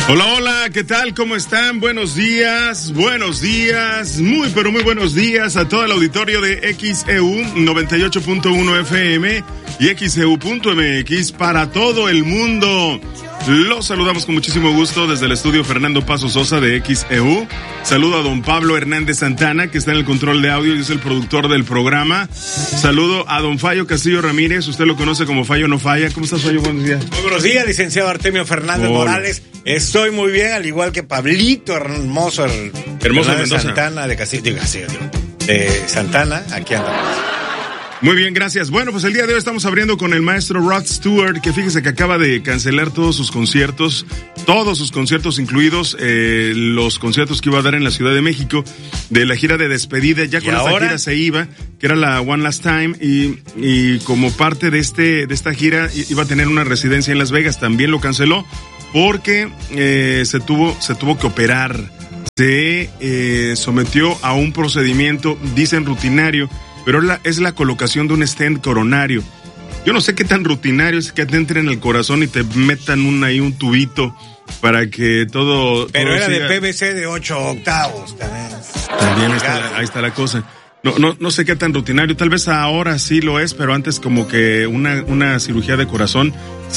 Hola, hola, ¿qué tal? ¿Cómo están? Buenos días, muy pero muy buenos días a todo el auditorio de XEU 98.1 FM y XEU.mx para todo el mundo. Los saludamos con muchísimo gusto desde el estudio Fernando Paso Sosa de XEU. Saludo a don Pablo Hernández Santana, que está en el control de audio y es el productor del programa. Saludo a don Fallo Castillo Ramírez, usted lo conoce como Fallo No Falla. ¿Cómo estás, Fallo? Buenos días. Muy buenos días, licenciado Artemio Fernández Morales. Estoy muy bien, al igual que Pablito hermoso Mendoza. Santana de Castillo, de Santana, aquí andamos. Muy bien, gracias. Bueno, pues el día de hoy estamos abriendo con el maestro Rod Stewart, que fíjese que acaba de cancelar todos sus conciertos incluidos los conciertos que iba a dar en la Ciudad de México, de la gira de despedida. Ya con esta gira se iba, que era la One Last Time, y como parte de esta gira iba a tener una residencia en Las Vegas. También lo canceló porque se tuvo que operar. Se sometió a un procedimiento, dicen rutinario, pero es la colocación de un stent coronario. Yo no sé qué tan rutinario es que te entre en el corazón y te metan un tubito para que todo... Pero todo era siga. de PVC de 8 octavos También ahí está la cosa. No sé qué tan rutinario, tal vez ahora sí lo es, pero antes como que una cirugía de corazón,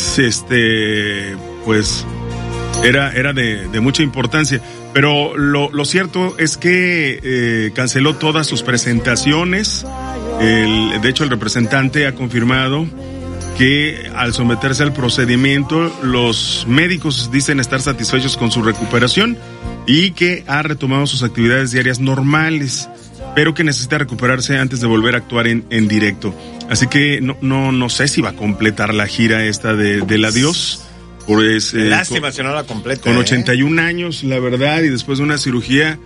pues era de mucha importancia. Pero lo cierto es que canceló todas sus presentaciones. De hecho, el representante ha confirmado que al someterse al procedimiento, los médicos dicen estar satisfechos con su recuperación y que ha retomado sus actividades diarias normales, pero que necesita recuperarse antes de volver a actuar en directo. Así que no sé si va a completar la gira esta del adiós. Lástima si no la completa. Con 81 años, la verdad, y después de una cirugía,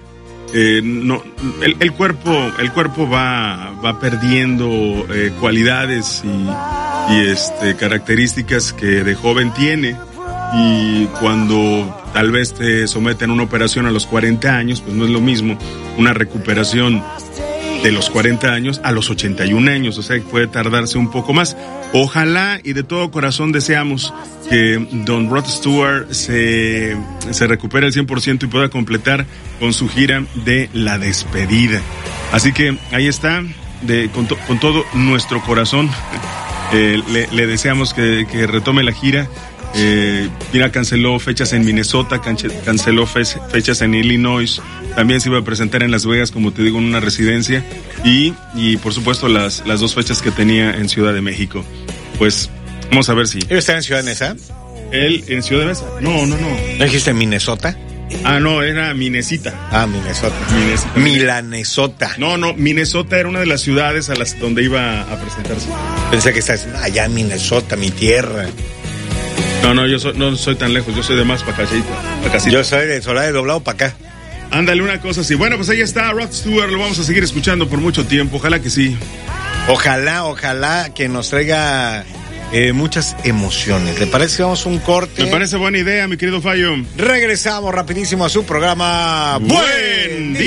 el cuerpo va perdiendo cualidades y características que de joven tiene, y cuando tal vez te someten a una operación a los 40 años, pues no es lo mismo una recuperación de los 40 años a los 81 años, o sea que puede tardarse un poco más. Ojalá y de todo corazón deseamos que don Rod Stewart se recupere al 100% y pueda completar con su gira de la despedida. Así que ahí está, con todo nuestro corazón le deseamos que retome la gira. Mira, canceló fechas en Minnesota, canceló fechas en Illinois, también se iba a presentar en Las Vegas, como te digo, en una residencia, y por supuesto las dos fechas que tenía en Ciudad de México. Pues vamos a ver si... ¿Él está en Ciudad de Mesa? ¿Él en Ciudad de Mesa? No. ¿No dijiste Minnesota? No, era Minnesota. Minnesota. Milanesota. No, Minnesota era una de las ciudades donde iba a presentarse. Pensé que estás allá en Minnesota, mi tierra. No, no soy tan lejos, yo soy de más para acá. Yo soy de Solá de Doblado para acá. Ándale, una cosa así. Bueno, pues ahí está Rod Stewart, lo vamos a seguir escuchando por mucho tiempo, ojalá que sí. Ojalá que nos traiga muchas emociones. ¿Le parece que vamos a un corte? Me parece buena idea, mi querido Fallo. Regresamos rapidísimo a su programa Buen Día.